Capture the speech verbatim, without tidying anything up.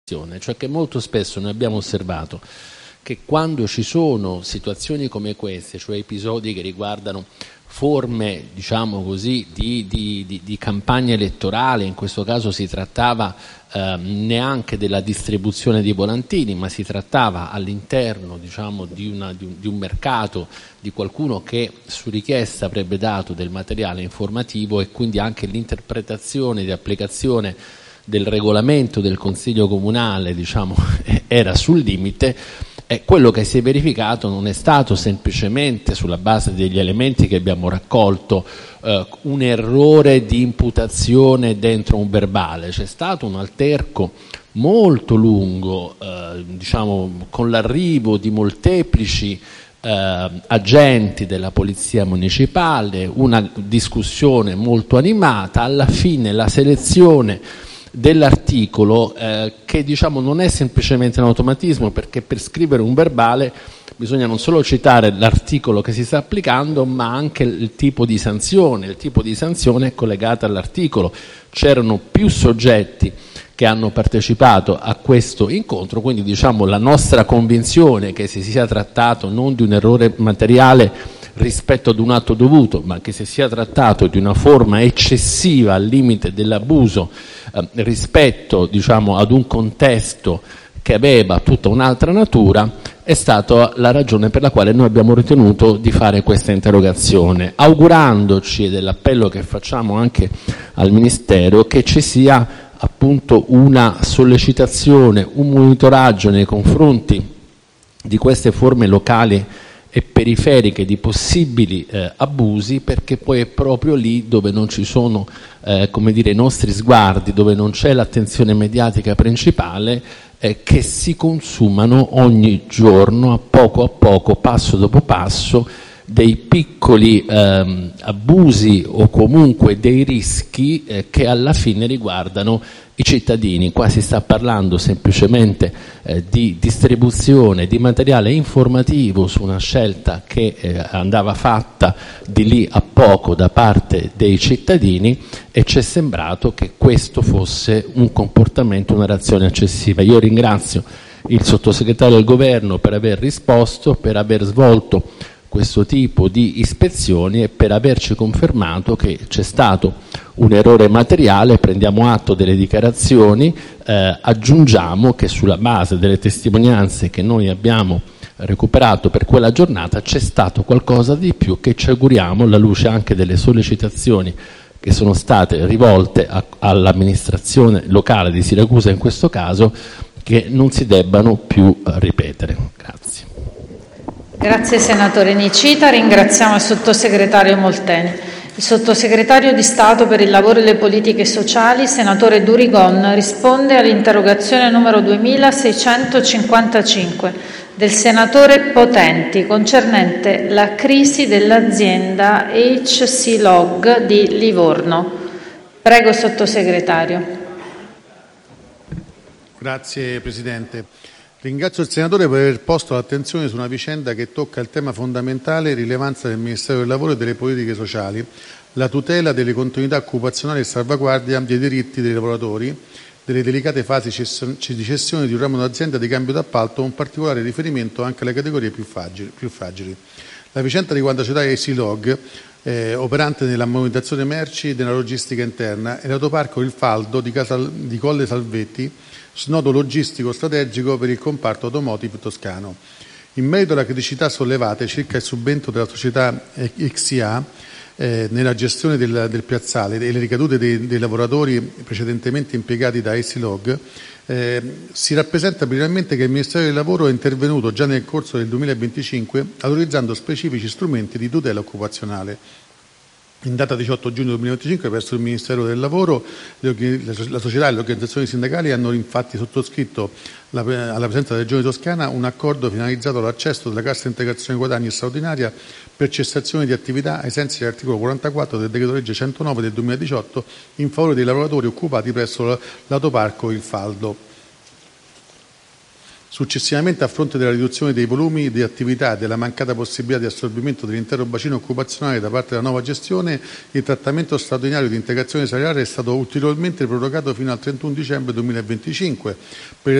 cioè che molto spesso noi abbiamo osservato che quando ci sono situazioni come queste, cioè episodi che riguardano forme, diciamo così, di, di, di, di campagna elettorale, in questo caso si trattava eh, neanche della distribuzione di volantini, ma si trattava all'interno, diciamo, di, una, di, un, di un mercato, di qualcuno che su richiesta avrebbe dato del materiale informativo, e quindi anche l'interpretazione di applicazione del regolamento del Consiglio Comunale, diciamo, era sul limite. E quello che si è verificato non è stato semplicemente, sulla base degli elementi che abbiamo raccolto, eh, un errore di imputazione dentro un verbale. C'è stato un alterco molto lungo, eh, diciamo, con l'arrivo di molteplici eh, agenti della Polizia Municipale, una discussione molto animata, alla fine la selezione dell'articolo eh, che, diciamo, non è semplicemente un automatismo, perché per scrivere un verbale bisogna non solo citare l'articolo che si sta applicando, ma anche il tipo di sanzione. Il tipo di sanzione è collegata all'articolo. C'erano più soggetti che hanno partecipato a questo incontro, quindi, diciamo, la nostra convinzione che si sia trattato non di un errore materiale rispetto ad un atto dovuto, ma che si sia trattato di una forma eccessiva al limite dell'abuso eh, rispetto, diciamo, ad un contesto che aveva tutta un'altra natura, è stata la ragione per la quale noi abbiamo ritenuto di fare questa interrogazione, augurandoci, ed è l'appello che facciamo anche al Ministero, che ci sia appunto una sollecitazione, un monitoraggio nei confronti di queste forme locali e periferiche di possibili eh, abusi, perché poi è proprio lì dove non ci sono eh, come dire, i nostri sguardi, dove non c'è l'attenzione mediatica principale, eh, che si consumano ogni giorno, a poco a poco, passo dopo passo, dei piccoli ehm, abusi o comunque dei rischi eh, che alla fine riguardano i cittadini. Qua si sta parlando semplicemente eh, di distribuzione di materiale informativo su una scelta che eh, andava fatta di lì a poco da parte dei cittadini, e ci è sembrato che questo fosse un comportamento, una reazione eccessiva. Io ringrazio il sottosegretario del Governo per aver risposto, per aver svolto questo tipo di ispezioni e per averci confermato che c'è stato un errore materiale. Prendiamo atto delle dichiarazioni, eh, aggiungiamo che sulla base delle testimonianze che noi abbiamo recuperato per quella giornata c'è stato qualcosa di più, che ci auguriamo, alla luce anche delle sollecitazioni che sono state rivolte a, all'amministrazione locale di Siracusa in questo caso, che non si debbano più ripetere. Grazie. Grazie senatore Nicita, ringraziamo il sottosegretario Molteni. Il sottosegretario di Stato per il lavoro e le politiche sociali, senatore Durigon, risponde all'interrogazione numero duemilaseicentocinquantacinque del senatore Potenti, concernente la crisi dell'azienda H C Log di Livorno. Prego sottosegretario. Grazie Presidente. Ringrazio il senatore per aver posto l'attenzione su una vicenda che tocca il tema fondamentale e rilevanza del Ministero del Lavoro e delle Politiche Sociali, la tutela delle continuità occupazionali e salvaguardia dei diritti dei lavoratori delle delicate fasi di cessione di un ramo d'azienda di cambio d'appalto, con particolare riferimento anche alle categorie più fragili. Più fragili. La vicenda riguarda la società A C Log, eh, operante nella manutenzione merci e nella logistica interna, e l'autoparco Il Faldo di, Casal, di Colle Salvetti, snodo logistico strategico per il comparto automotive toscano. In merito alle criticità sollevate circa il subentro della società X I A eh, nella gestione del, del piazzale e le ricadute dei, dei lavoratori precedentemente impiegati da A C Log, eh, si rappresenta brevemente che il Ministero del Lavoro è intervenuto già nel corso del duemilaventicinque autorizzando specifici strumenti di tutela occupazionale. In data diciotto giugno duemilaventicinque, presso il Ministero del Lavoro, la società e le organizzazioni sindacali hanno infatti sottoscritto, alla presenza della Regione Toscana, un accordo finalizzato all'accesso della Cassa Integrazione Guadagni straordinaria per cessazione di attività ai sensi dell'articolo quarantaquattro del Decreto Legge centonove del duemiladiciotto in favore dei lavoratori occupati presso l'autoparco Il Faldo. Successivamente, a fronte della riduzione dei volumi di attività e della mancata possibilità di assorbimento dell'intero bacino occupazionale da parte della nuova gestione, il trattamento straordinario di integrazione salariale è stato ulteriormente prorogato fino al trentuno dicembre duemilaventicinque per